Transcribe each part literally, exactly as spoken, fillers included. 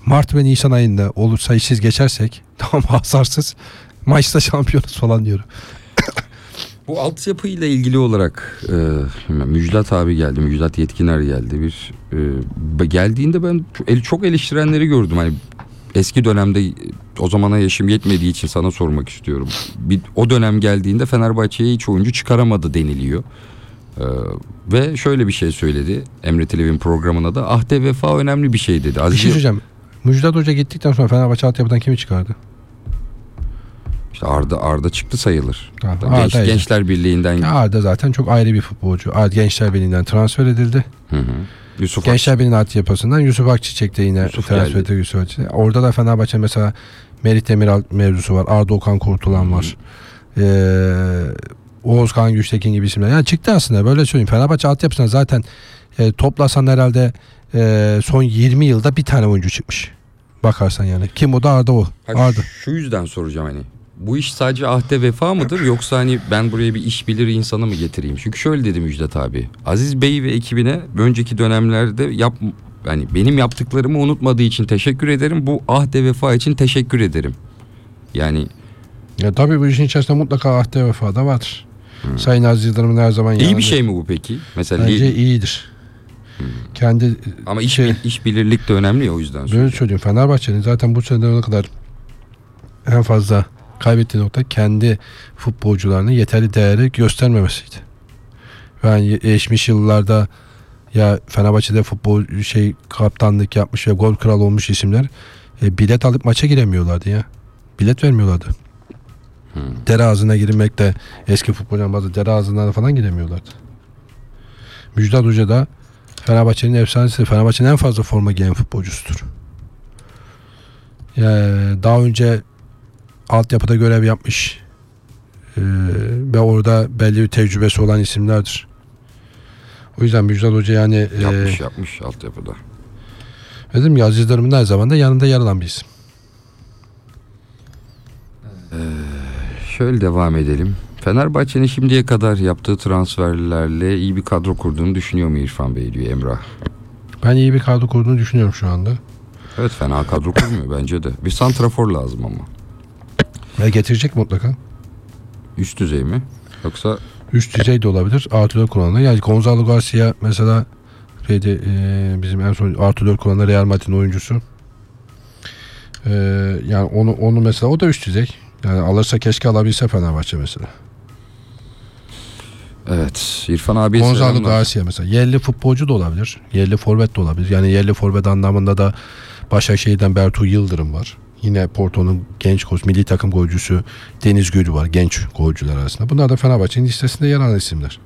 Mart ve Nisan ayında olursa işsiz geçersek tamam hasarsız maçta şampiyonuz falan diyorum. Bu altyapıyla ilgili olarak e, Müjdat abi geldi, Müjdat Yetkiner geldi. Bir e, geldiğinde ben çok eleştirenleri gördüm. Hani eski dönemde, o zamana yaşım yetmediği için sana sormak istiyorum. Bir, o dönem geldiğinde Fenerbahçe'ye hiç oyuncu çıkaramadı deniliyor. E, ve şöyle bir şey söyledi Emre Tilev'in programına da, ahde vefa önemli bir şey dedi. Aziz bir şey söyleyeceğim. Müjdat Hoca gittikten sonra Fenerbahçe altyapıdan kimi çıkardı? İşte Arda Arda çıktı sayılır. Tamam, Genç, Gençler Birliği'nden. Ya Arda zaten çok ayrı bir futbolcu. Arda Gençler Birliği'nden transfer edildi. Hı hı. Yusuf Gençler Birliği'nin altyapısından Yusuf Akçiçek de yine Yusuf transfer edildi. Yusuf Akçiçek. Orada da Fenerbahçe mesela Merih Demiral mevzusu var. Arda Okan Kurtulan hı hı. var. Ee, Oğuz Kağan Güçtekin gibi isimler. Yani çıktı aslında, böyle söyleyeyim. Fenerbahçe altyapısına zaten e, toplasan herhalde e, son yirmi yılda bir tane oyuncu çıkmış. Bakarsan yani. Kim o da Arda o. Ha, Arda. Şu yüzden soracağım hani. Bu iş sadece ahde vefa mıdır, yoksa hani ben buraya bir iş bilir insanı mı getireyim? Çünkü şöyle dedi Müjdat abi. Aziz Bey ve ekibine önceki dönemlerde yap, yani benim yaptıklarımı unutmadığı için teşekkür ederim. Bu ahde vefa için teşekkür ederim. Yani ya tabii bu işin içerisinde mutlaka ahde vefa da vardır. Hmm. Sayın Aziz Yıldırım'ın her zaman İyi bir şey mi bu peki? Mesela bence li... iyidir. Hmm. Kendi ama iş, şey, iş bilirlik de önemli ya, o yüzden söylüyorum. Böyle söyleyeyim. Fenerbahçe'nin zaten bu senelere kadar en fazla kaybettiği nokta kendi futbolcularının yeterli değeri göstermemesiydi. Yani geçmiş yıllarda ya Fenerbahçe'de futbol şey kaptanlık yapmış ve gol kralı olmuş isimler e, bilet alıp maça giremiyorlardı ya. Bilet vermiyorlardı. Hmm. Dere ağzına girmekte eski futbolcuların bazı dere ağzına falan giremiyorlardı. Müjdat Hoca da Fenerbahçe'nin efsanesi, Fenerbahçe'nin en fazla forma giyen futbolcusudur. Yani daha önce altyapıda görev yapmış ee, ve orada belli bir tecrübesi olan isimlerdir. O yüzden Müjdat Hoca yani yapmış e, yapmış altyapıda. Dedim ya, Aziz Yıldırım'ın her zaman da yanında yer alan bir isim. Ee, şöyle devam edelim. Fenerbahçe'nin şimdiye kadar yaptığı transferlerle iyi bir kadro kurduğunu düşünüyor mu İrfan Bey, diyor Emrah. Ben iyi bir kadro kurduğunu düşünüyorum şu anda. Evet, fena kadro kurmuyor bence de. Bir santrafor lazım ama. Ve getirecek mutlaka. Üst düzey mi? Yoksa üst düzey de olabilir. Artı dört kullananlar. Yani Gonzalo Garcia mesela şeyde, e, bizim en son artı dört kullanan Real Madrid'in oyuncusu. E, yani onu onu mesela, o da üst düzey. Yani alırsa keşke alabilse Fenerbahçe mesela. Evet, İrfan abi. Gonzalo Garcia mesela yerli futbolcu da olabilir. Yerli forvet de olabilir. Yani yerli forvet anlamında da Başakşehir'den Bertu Yıldırım var. Yine Porto'nun genç koç, milli takım golcüsü Deniz Gölü var, genç golcüler arasında. Bunlar da Fenerbahçe'nin listesinde yer alan isimler.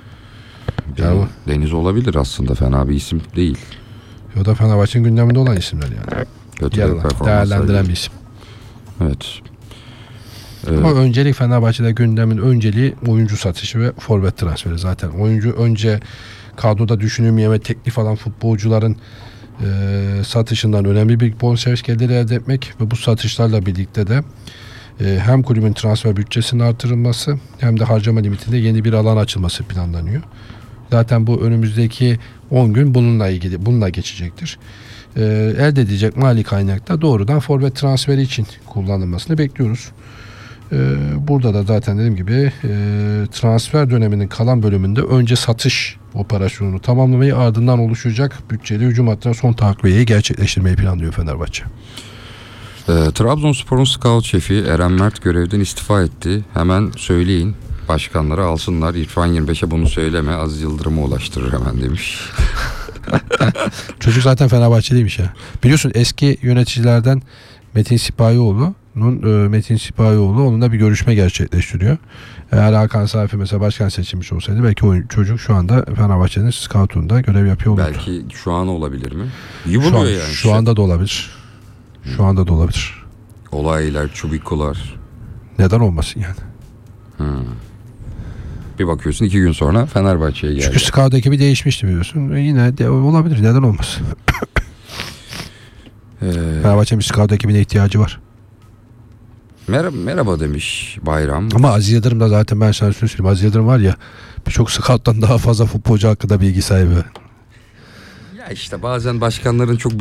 Yani Deniz olabilir aslında, fena bir isim değil. O da Fenerbahçe'nin gündeminde olan isimler yani. Kötü yer alan, değerlendiren bir isim. Evet. Ee, Ama öncelik Fenerbahçe'de gündemin önceliği oyuncu satışı ve forvet transferi zaten. Oyuncu önce kadroda düşünülmeyen ve teklif alan futbolcuların e, satışından önemli bir bonservis geliri elde etmek ve bu satışlarla birlikte de e, hem kulübün transfer bütçesinin artırılması hem de harcama limitinde yeni bir alan açılması planlanıyor. Zaten bu önümüzdeki on gün bununla ilgili bununla geçecektir. E, elde edilecek mali kaynakta doğrudan forvet transferi için kullanılmasını bekliyoruz. Burada da zaten dediğim gibi transfer döneminin kalan bölümünde önce satış operasyonunu tamamlamayı, ardından oluşacak bütçeli hücum hattına son takviyeyi gerçekleştirmeyi planlıyor Fenerbahçe. E, Trabzonspor'un scout şefi Eren Mert görevden istifa etti. Hemen söyleyin başkanlara alsınlar. İrfan yirmi beşe bunu söyleme, Aziz Yıldırım'a ulaştırır hemen demiş. Çocuk zaten Fenerbahçeliymiş ya. Biliyorsun eski yöneticilerden Metin Sipahioğlu Metin Sipahioğlu onunla bir görüşme gerçekleştiriyor. Eğer Hakan Safi mesela başkan seçilmiş olsaydı belki o çocuk şu anda Fenerbahçe'nin scout'unda görev yapıyor olurdu. Belki şu an olabilir mi? İyi şu, an, yani şu işte. anda da olabilir. Şu hmm. anda da olabilir. Olaylar, çubikolar. Neden olmasın yani? Hmm. Bir bakıyorsun iki gün sonra Fenerbahçe'ye geldi. Çünkü scout ekibi değişmişti biliyorsun. E yine de olabilir. Neden olmasın? ee... Fenerbahçe'nin bir scout ekibine ihtiyacı var. Merhaba, merhaba demiş Bayram. Ama Aziz Yıldırım da zaten, ben sana şunu söyleyeyim, Aziz Yıldırım var ya, birçok scout'tan daha fazla futbolcu hakkında bilgi sahibi. Ya işte bazen başkanların çok